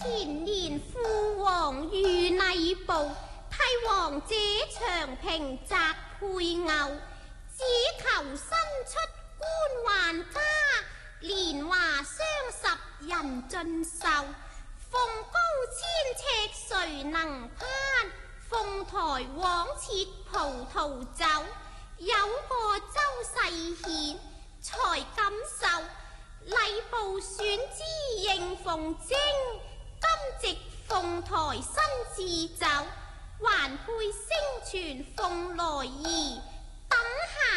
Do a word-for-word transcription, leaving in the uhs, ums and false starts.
前年父王御禮部，替王者長平擇配偶，只求生出官宦家，年華雙十人盡壽。鳳高千尺誰能攀？鳳台枉設葡萄酒。有個周世顯才感受，禮部選之應鳳貞，今夕鳳台新置酒，還配聲傳鳳來儀。等下